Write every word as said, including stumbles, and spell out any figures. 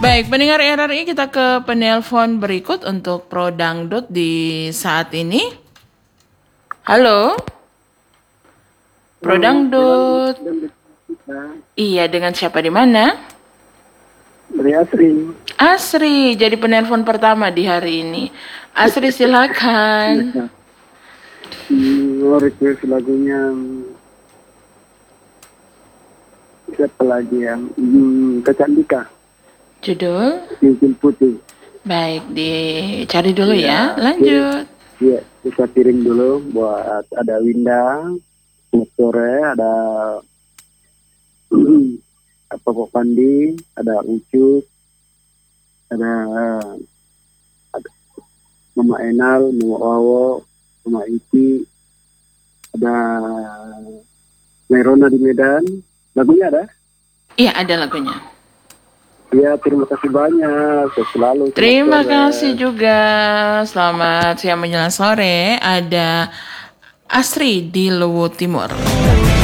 Baik, pendengar R R I, kita ke penelpon berikut untuk Pro Dangdut di saat ini. Halo, Pro Dangdut. Iya, dengan siapa di mana? Dari Asri. Asri, jadi penelpon pertama di hari ini. Asri, silakan. Hmm, request lagunya siapa lagi yang hmm, Kecantika. Judul? Cincin Putih. Baik, dicari dulu ya. Ya, Lanjut. Iya, kita kirim dulu buat ada Winda, sore ada apa Pok Pandi, ada Ucup, ada, ada Mama Enal, Mama Wawo, Mama Iki, ada Merona di Medan. Lagunya ada? Iya, ada lagunya. Ya, terima kasih banyak. Selalu. Terima kasih juga. Selamat siang menjelang sore. Ada Asri di Luwu Timur.